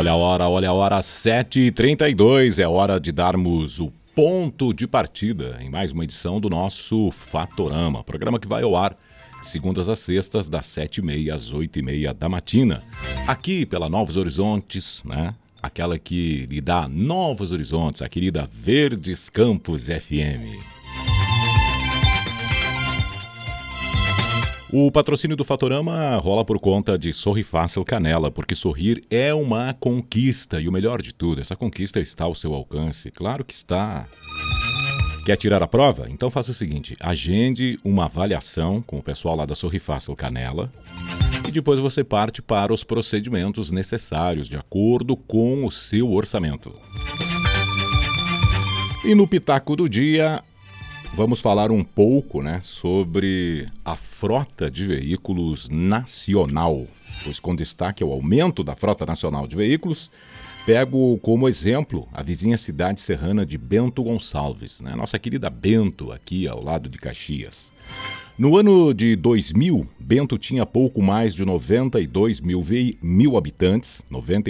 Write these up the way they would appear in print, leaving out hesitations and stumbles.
olha a hora, 7h32, é hora de darmos o ponto de partida em mais uma edição do nosso Fatorama, programa que vai ao ar de segundas a sextas, das 7h30 às 8h30 da matina, aqui pela Novos Horizontes, né? Aquela que lhe dá novos horizontes, a querida Verdes Campos FM. O patrocínio do Fatorama rola por conta de Sorri Fácil Canela, porque sorrir é uma conquista e o melhor de tudo, essa conquista está ao seu alcance. Claro que está. Quer tirar a prova? Então faça o seguinte, agende uma avaliação com o pessoal lá da Sorri Fácil Canela e depois você parte para os procedimentos necessários de acordo com o seu orçamento. E no Pitaco do Dia, vamos falar um pouco, sobre a frota de veículos nacional, pois com destaque ao aumento da frota nacional de veículos, pego como exemplo a vizinha cidade serrana de Bento Gonçalves, nossa querida Bento, aqui ao lado de Caxias. No ano de 2000, Bento tinha pouco mais de 92 mil habitantes,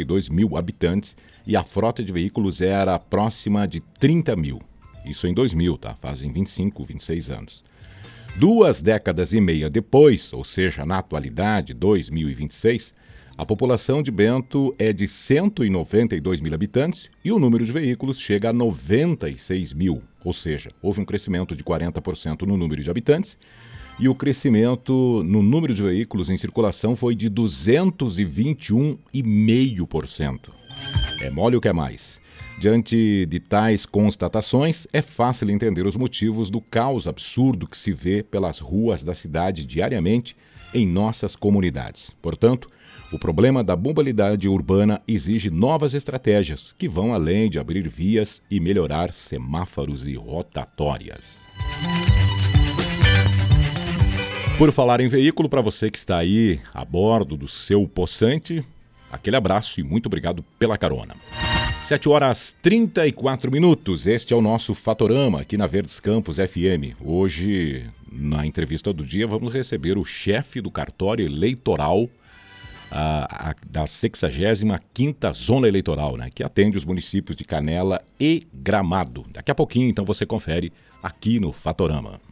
e a frota de veículos era próxima de 30 mil. Isso em 2000, fazem 25, 26 anos. 2 décadas e meia depois, ou seja, na atualidade, 2026, a população de Bento é de 192 mil habitantes e o número de veículos chega a 96 mil, ou seja, houve um crescimento de 40% no número de habitantes e o crescimento no número de veículos em circulação foi de 221,5%. É mole o que é mais. Diante de tais constatações, é fácil entender os motivos do caos absurdo que se vê pelas ruas da cidade diariamente em nossas comunidades. Portanto, o problema da mobilidade urbana exige novas estratégias que vão além de abrir vias e melhorar semáforos e rotatórias. Por falar em veículo, para você que está aí a bordo do seu possante, aquele abraço e muito obrigado pela carona. 7h34, este é o nosso Fatorama aqui na Verdes Campos FM. Hoje, na entrevista do dia, vamos receber o chefe do cartório eleitoral da 65ª Zona Eleitoral, que atende os municípios de Canela e Gramado. Daqui a pouquinho, então, você confere aqui no Fatorama.